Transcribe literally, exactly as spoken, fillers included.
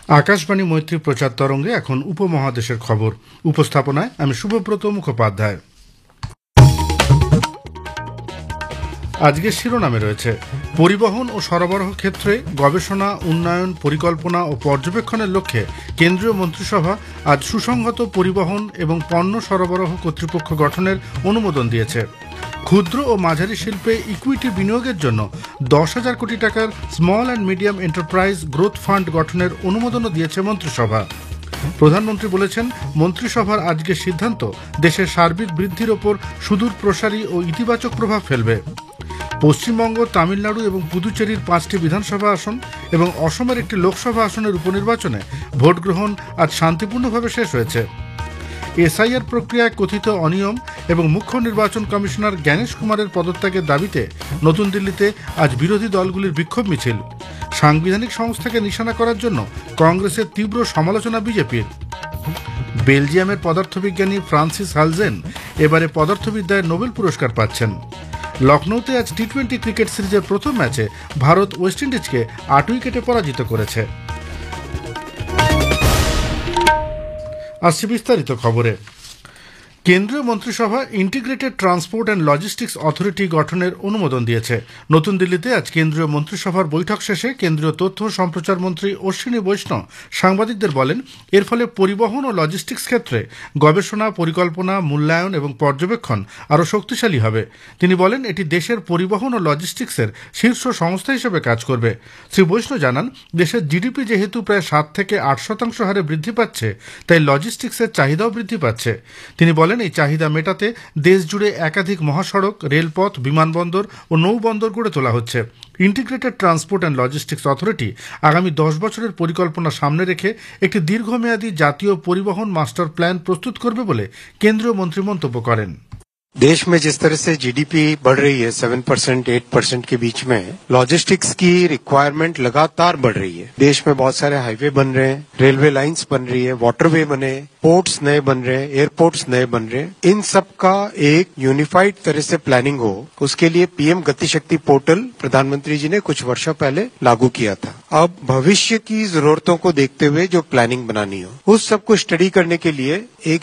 আকাশবাণী মৈত্রী প্রচার তরঙ্গে এখন উপমহাদেশের খবর। উপস্থাপনায় আমি শুভব্রত মুখোপাধ্যায়। আজকের শিরোনামে রয়েছে পরিবহন ও সরবরাহ ক্ষেত্রে গবেষণা, উন্নয়ন, পরিকল্পনা ও পর্যবেক্ষণের লক্ষ্যে কেন্দ্রীয় মন্ত্রিসভা আজ সুসংহত পরিবহন এবং পণ্য সরবরাহ কর্তৃপক্ষ গঠনের অনুমোদন দিয়েছে। ক্ষুদ্র ও মাঝারি শিল্পে ইকুইটি বিনিয়োগের জন্য দশ হাজার কোটি টাকার small and medium enterprise growth fund গঠনের অনুমোদনও দিয়েছে মন্ত্রিসভা। প্রধানমন্ত্রী বলেছেন, মন্ত্রিসভার আজকের সিদ্ধান্ত দেশের সার্বিক বৃদ্ধির ওপর সুদূর প্রসারী ও ইতিবাচক প্রভাব ফেলবে। পশ্চিমবঙ্গ, তামিলনাড়ু এবং পুদুচেরির পাঁচটি বিধানসভা আসন এবং অসমের একটি লোকসভা আসনের উপনির্বাচনে ভোট গ্রহণ আজ শান্তিপূর্ণভাবে শেষ হয়েছে। এসআইআর প্রক্রিয়ায় কথিত অনিয়ম এবং মুখ্য নির্বাচন কমিশনার জ্ঞানেশ কুমারের পদত্যাগের দাবিতে নতুন দিল্লিতে আজ বিরোধী দলগুলির বিক্ষোভ মিছিল। সাংবিধানিক সংস্থাকে নিশানা করার জন্য কংগ্রেসের তীব্র সমালোচনা বিজেপির। বেলজিয়ামের পদার্থবিজ্ঞানী ফ্রান্সিস হালজেন এবারে পদার্থবিদ্যায় নোবেল পুরস্কার পাচ্ছেন। লখনৌতে আজ টি টোয়েন্টি ক্রিকেট সিরিজের প্রথম ম্যাচে ভারত ওয়েস্ট ইন্ডিজকে আট উইকেটে পরাজিত করেছে। আসছে বিস্তারিত খবরে। কেন্দ্রীয় মন্ত্রিসভা integrated transport and logistics authority গঠনের অনুমোদন দিয়েছে। নতুন দিল্লিতে আজ কেন্দ্রীয় মন্ত্রিসভার বৈঠক শেষে কেন্দ্রীয় তথ্য ও সম্প্রচার মন্ত্রী অশ্বিনী বৈষ্ণব সাংবাদিকদের বলেন, এর ফলে পরিবহন ও লজিস্টিক্স ক্ষেত্রে গবেষণা, পরিকল্পনা, মূল্যায়ন এবং পর্যবেক্ষণ আরও শক্তিশালী হবে। তিনি বলেন, এটি দেশের পরিবহন ও লজিস্টিক্সের শীর্ষ সংস্থা হিসেবে কাজ করবে। শ্রী বৈষ্ণব জানান, দেশের জিডিপি যেহেতু প্রায় সাত থেকে আট শতাংশ হারে বৃদ্ধি পাচ্ছে, তাই লজিস্টিক্সের চাহিদাও বৃদ্ধি পাচ্ছে। তিনি বলেন, এই চাহিদা মেটাতে দেশ জুড়ে একাধিক মহাসড়ক, রেলপথ, বিমানবন্দর ও নৌবন্দর গড়ে তোলা হচ্ছে। Integrated transport and logistics authority আগামী দশ বছরের পরিকল্পনা সামনে রেখে একটি দীর্ঘমেয়াদী জাতীয় পরিবহন মাস্টার প্ল্যান প্রস্তুত করবে বলে কেন্দ্রীয় মন্ত্রী মন্তব্য করেন। देश में जिस तरह से जीडीपी बढ़ रही है सेवन परसेंट एट परसेंट के बीच में, लॉजिस्टिक्स की रिक्वायरमेंट लगातार बढ़ रही है। देश में बहुत सारे हाईवे बन रहे हैं, रेलवे लाइंस बन रही है, वाटरवे बने, पोर्ट्स नए बन रहे हैं, एयरपोर्ट्स नए बन रहे हैं। इन सब का एक यूनिफाइड तरह से प्लानिंग हो, उसके लिए पीएम गति शक्ति पोर्टल प्रधानमंत्री जी ने कुछ वर्षों पहले लागू किया था। अब भविष्य की जरूरतों को देखते हुए जो प्लानिंग बनानी हो, उस सब को स्टडी करने के लिए एक